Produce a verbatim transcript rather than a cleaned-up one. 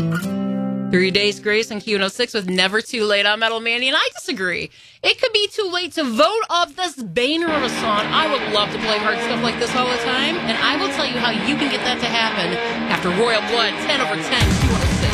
Three Days Grace and Q one oh six with Never Too Late on Metal Mandy, and I disagree. It could be too late to vote off this banger of a song. I would love to play hard stuff like this all the time, and I will tell you how you can get that to happen after Royal Blood, ten over ten, Q one oh six.